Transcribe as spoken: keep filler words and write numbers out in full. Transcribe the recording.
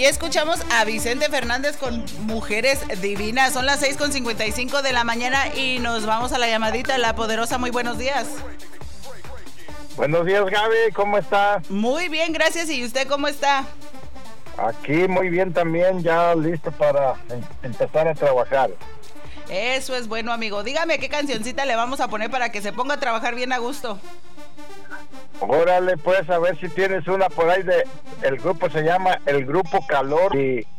ya escuchamos a Vicente Fernández con Mujeres Divinas. Son las seis con cincuenta y cinco de la mañana y nos vamos a la llamadita. La Poderosa, muy buenos días. Buenos días, Gaby, ¿cómo está? Muy bien, gracias. ¿Y usted cómo está? Aquí muy bien también, ya listo para em- empezar a trabajar. Eso es bueno, amigo. Dígame qué cancioncita le vamos a poner para que se ponga a trabajar bien a gusto. Órale, pues, a ver si tienes una por ahí de... El grupo se llama El Grupo Calor y